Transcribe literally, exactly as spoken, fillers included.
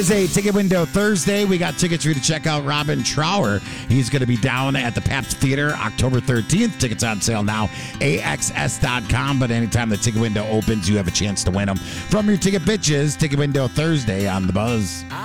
It's a ticket window Thursday. We got tickets for you to check out Robin Trower. He's going to be down at the Pabst Theater October thirteenth. Tickets on sale now, A X S dot com. But anytime the ticket window opens, you have a chance to win them from your ticket bitches. Ticket window Thursday on The Buzz.